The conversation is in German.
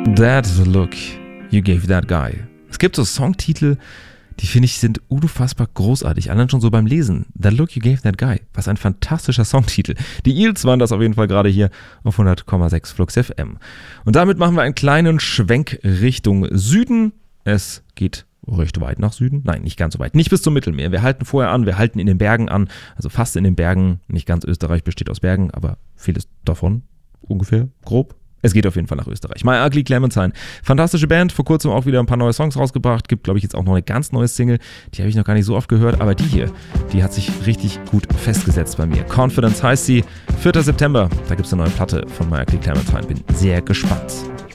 That Look You Gave That Guy. Es gibt so Songtitel, die finde ich sind unfassbar großartig. Allein schon so beim Lesen. That Look You Gave That Guy. Was ein fantastischer Songtitel. Die Eels waren das auf jeden Fall gerade hier auf 100,6 Flux FM. Und damit machen wir einen kleinen Schwenk Richtung Süden. Es geht recht weit nach Süden. Nein, nicht ganz so weit. Nicht bis zum Mittelmeer. Wir halten vorher an, wir halten in den Bergen an. Also fast in den Bergen. Nicht ganz Österreich besteht aus Bergen, aber vieles davon ungefähr, grob. Es geht auf jeden Fall nach Österreich. My Ugly Clementine. Fantastische Band. Vor kurzem auch wieder ein paar neue Songs rausgebracht. Gibt, glaube ich, jetzt auch noch eine ganz neue Single. Die habe ich noch gar nicht so oft gehört. Aber die hier, die hat sich richtig gut festgesetzt bei mir. Confidence heißt sie. 4. September. Da gibt es eine neue Platte von My Ugly Clementine. Bin sehr gespannt.